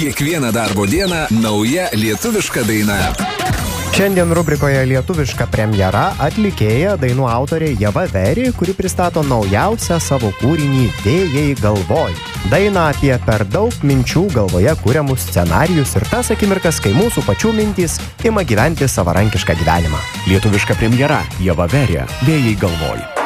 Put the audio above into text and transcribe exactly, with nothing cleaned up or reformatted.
Kiekvieną darbo dieną nauja lietuviška daina. Šiandien rubrikoje lietuviška premjera atlikėja dainų autorė Ieva Veri, kuri pristato naujausią savo kūrinį Vėjai galvoj. Dainą apie per daug minčių galvoje kuriamus scenarijus ir tas akimirkas, kai mūsų pačių mintys ima gyventi savarankišką gyvenimą. Lietuviška premjera Ieva Veri Vėjai galvoj.